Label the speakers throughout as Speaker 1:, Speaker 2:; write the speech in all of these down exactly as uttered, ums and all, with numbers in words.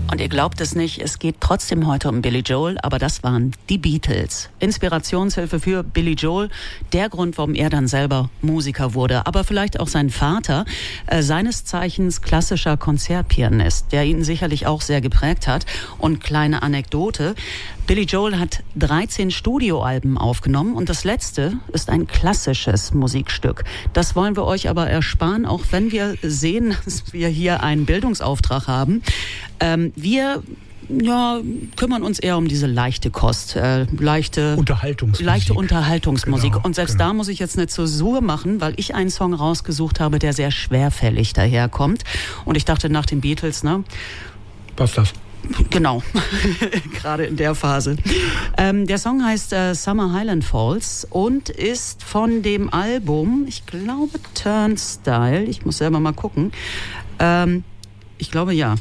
Speaker 1: Und ihr glaubt es nicht, es geht trotzdem heute um Billy Joel, aber das waren die Beatles. Inspirationshilfe für Billy Joel, der Grund, warum er dann selber Musiker wurde. Aber vielleicht auch sein Vater, äh, seines Zeichens klassischer Konzertpianist, der ihn sicherlich auch sehr geprägt hat. Und kleine Anekdote, Billy Joel hat dreizehn Studioalben aufgenommen und das letzte ist ein klassisches Musikstück. Das wollen wir euch aber ersparen, auch wenn wir sehen, dass wir hier einen Bildungsauftrag haben. Ähm, wir ja, kümmern uns eher um diese leichte Kost, äh, leichte
Speaker 2: Unterhaltungsmusik.
Speaker 1: Leichte Unterhaltungsmusik.
Speaker 2: Genau,
Speaker 1: und selbst
Speaker 2: genau.
Speaker 1: da muss ich jetzt eine Zäsur machen, weil ich einen Song rausgesucht habe, der sehr schwerfällig daherkommt. Und ich dachte nach den Beatles, ne?
Speaker 2: Was ist das?
Speaker 1: Genau, gerade in der Phase. Ähm, der Song heißt äh, Summer Highland Falls und ist von dem Album, ich glaube Turnstile, ich muss selber mal gucken, ähm, ich glaube ja.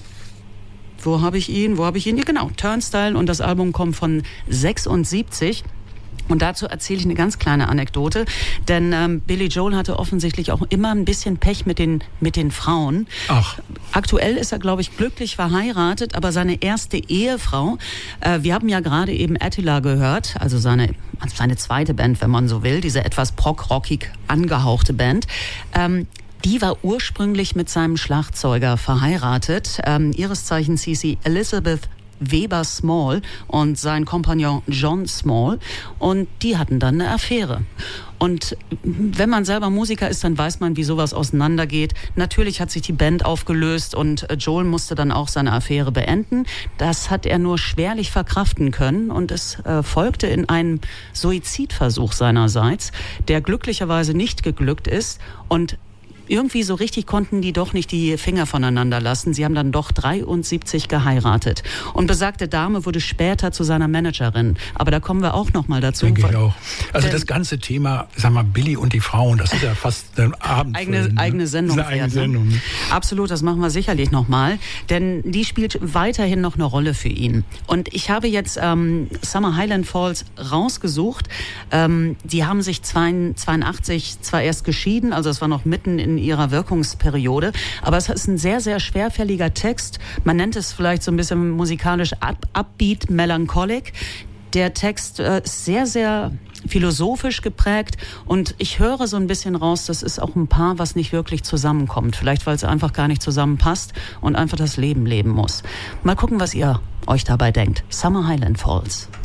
Speaker 1: Wo habe ich ihn? Wo habe ich ihn? Ja, genau, Turnstile, und das Album kommt von sechsundsiebzig. Und dazu erzähle ich eine ganz kleine Anekdote, denn ähm, Billy Joel hatte offensichtlich auch immer ein bisschen Pech mit den mit den Frauen.
Speaker 2: Ach.
Speaker 1: Aktuell ist er, glaube ich, glücklich verheiratet, aber seine erste Ehefrau, äh, wir haben ja gerade eben Attila gehört, also seine seine zweite Band, wenn man so will, diese etwas prog-rockig angehauchte Band. Ähm, Die war ursprünglich mit seinem Schlagzeuger verheiratet, ähm, ihres Zeichens hieß sie Elizabeth Weber Small und sein Kompagnon John Small, und die hatten dann eine Affäre. Und wenn man selber Musiker ist, dann weiß man, wie sowas auseinandergeht. Natürlich hat sich die Band aufgelöst und Joel musste dann auch seine Affäre beenden. Das hat er nur schwerlich verkraften können und es äh, folgte in einem Suizidversuch seinerseits, der glücklicherweise nicht geglückt ist, und irgendwie so richtig konnten die doch nicht die Finger voneinander lassen. Sie haben dann doch dreiundsiebzig geheiratet. Und besagte Dame wurde später zu seiner Managerin. Aber da kommen wir auch noch mal dazu.
Speaker 2: Denke ich auch. Also das ganze Thema, sag mal, Billy und die Frauen, das ist ja fast ein Abend.
Speaker 1: Eigene, ne? eigene Sendung.
Speaker 2: Das ist eine eigene Sendung. Ne?
Speaker 1: Absolut, das machen wir sicherlich noch mal. Denn die spielt weiterhin noch eine Rolle für ihn. Und ich habe jetzt ähm, Summer Highland Falls rausgesucht. Ähm, die haben sich zweiundachtzig zwar erst geschieden, also es war noch mitten in ihrer Wirkungsperiode, aber es ist ein sehr, sehr schwerfälliger Text. Man nennt es vielleicht so ein bisschen musikalisch up, upbeat, melancholic. Der Text äh, ist sehr, sehr philosophisch geprägt und ich höre so ein bisschen raus, das ist auch ein Paar, was nicht wirklich zusammenkommt. Vielleicht, weil es einfach gar nicht zusammenpasst und einfach das Leben leben muss. Mal gucken, was ihr euch dabei denkt. Summer Highland Falls.